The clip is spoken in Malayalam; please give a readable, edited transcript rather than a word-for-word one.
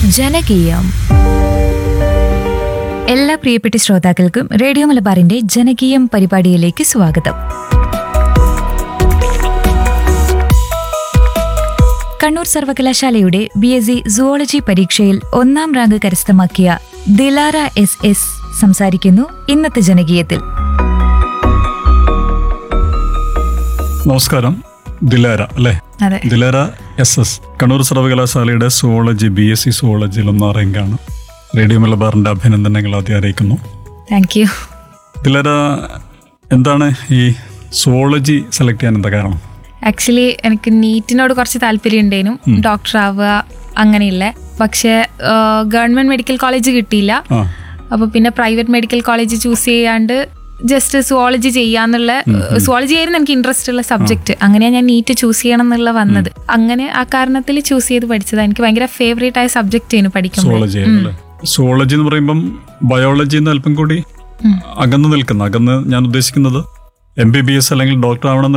ജനകീയം. എല്ലാ പ്രിയപ്പെട്ട ശ്രോതാക്കൾക്കും റേഡിയോ മലബാറിന്റെ ജനകീയം പരിപാടിയിലേക്ക് സ്വാഗതം. കണ്ണൂർ സർവകലാശാലയുടെ BSc സുവോളജി പരീക്ഷയിൽ 1ാം റാങ്ക് കരസ്ഥമാക്കിയ ദിലാര SS സംസാരിക്കുന്നു ഇന്നത്തെ ജനകീയത്തിൽ. നമസ്കാരം. ദിലാര അല്ലേ? ദിലാര SS കണ്ണൂർ സർവകലാശാലയുടെ സുവോളജി BSc സുവോളജിയിൽ 1ാം റാങ്കാണ്. റേഡിയോ മലബാറിന്റെ അഭിനന്ദനങ്ങൾ ആദ്യം അറിയിക്കുന്നു. Thank you. ദിലാര, എന്താണ് ഈ സുവോളജി സെലക്ട് ചെയ്യാൻ എന്താ കാരണം? ആക്ച്വലി എനിക്ക് നീറ്റിനോട് കുറച്ച് താല്പര്യം ഉണ്ടേനും, ഡോക്ടർ ആവുക അങ്ങനെയില്ല. പക്ഷെ ഗവൺമെന്റ് മെഡിക്കൽ കോളേജ് കിട്ടിയില്ല. അപ്പൊ പിന്നെ പ്രൈവറ്റ് മെഡിക്കൽ കോളേജ് ചൂസ് ചെയ്യാണ്ട് ജസ്റ്റ് സുവോളജി ചെയ്യാന്നുള്ള, സുവോളജി ആയിരുന്നു എനിക്ക് ഇൻട്രസ്റ്റ് ഉള്ള സബ്ജക്ട്. അങ്ങനെയാണ് ഞാൻ നീറ്റ് ചൂസ് ചെയ്യണം എന്നുള്ള വന്നത്. അങ്ങനെ ആ കാരണത്തിൽ ചൂസ് ചെയ്ത് പഠിച്ചതാണ്. എനിക്ക് ഭയങ്കര ഫേവറേറ്റ് ആയ സബ്ജക്റ്റ് ആയിരുന്നു പഠിക്കുമ്പോൾ. സുവോളജി എന്ന് പറയുമ്പം ബയോളജി അല്പം കൂടി അകന്ന് ഞാൻ ഉദ്ദേശിക്കുന്നത് MBBS അല്ലെങ്കിൽ ഡോക്ടർ ആവണം